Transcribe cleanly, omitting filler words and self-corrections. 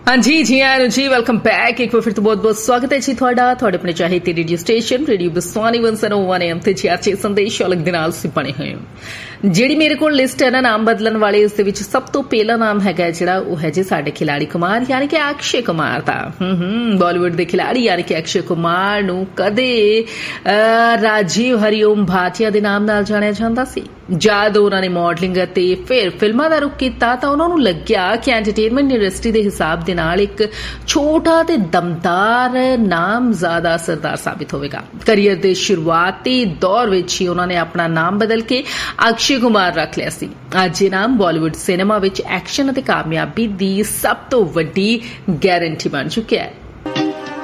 हाँ जी आया जी welcome back एक बार फिर तो बहुत बहुत स्वागत है जी थोड़ा अपने चाहे radio station radio Baswani 101 AM ਤੇ ਜੀ ਅੱਜ ਸੰਦੇਸ਼ ਅਲੱਗ ਦੇ ਨਾਲ ਸੀ ਬਣੇ ਹੋਏ ਜਿਹੜੀ ਮੇਰੇ ਕੋਲ ਲਿਸਟ ਹੈ ਨਾ ਨਾਮ ਬਦਲਣ ਵਾਲੇ ਉਸ ਦੇ ਵਿੱਚ ਸਭ ਤੋਂ ਪਹਿਲਾ ਨਾਮ ਹੈਗਾ ਜਿਹੜਾ ਉਹ ਹੈ ਜੀ ਸਾਡੇ ਖਿਲਾੜੀ ਕੁਮਾਰ ਯਾਨੀ ਕਿ ਅਕਸ਼ੇ ਕੁਮਾਰ ਦਾ ਬਾਲੀਵੁੱਡ ਦੇ ਖਿਲਾੜੀ ਯਾਨੀ ਕਿ ਅਕਸ਼ੇ ਕੁਮਾਰ ਨੂੰ ਕਦੇ ਰਾਜੀਵ ਹਰੀਓਮ ਭਾਟੀਆ ਦੇ ਨਾਮ ਨਾਲ ਜਾਣਿਆ ਜਾਂਦਾ ਸੀ ਜਦ ਉਹਨਾਂ ਨੇ ਮਾਡਲਿੰਗ ਅਤੇ ਫਿਰ ਫਿਲਮਾਂ ਦਾ ਰੁਖ ਕੀਤਾ ਤਾਂ ਉਹਨਾਂ ਨੂੰ ਲੱਗਿਆ ਕਿ ਐਂਟਰਟੇਨਮੈਂਟ ਇੰਡਸਟਰੀ ਦੇ ਹਿਸਾਬ ਦੇ ਨਾਲ ਇੱਕ ਛੋਟਾ ਤੇ ਦਮਦਾਰ ਨਾਮ ਜ਼ਿਆਦਾ ਅਸਰਦਾਰ ਸਾਬਿਤ ਹੋਵੇਗਾ ਕਰੀਅਰ ਦੇ ਸ਼ੁਰੂਆਤੀ ਦੌਰ ਵਿੱਚ ਹੀ ਉਹਨਾਂ ਨੇ ਆਪਣਾ ਨਾਮ ਬਦਲ ਕੇ ਅਕਸ਼ੇ ਕੁਮਾਰ ਰੱਖ ਲਿਆ ਸੀ ਅੱਜ ਇਹ ਨਾਮ ਬਾਲੀਵੁੱਡ ਸਿਨੇਮਾ ਵਿੱਚ ਐਕਸ਼ਨ ਅਤੇ ਕਾਮਯਾਬੀ ਦੀ ਸਭ ਤੋਂ ਵੱਡੀ ਗਾਰੰਟੀ ਬਣ ਚੁੱਕਿਆ ਹੈ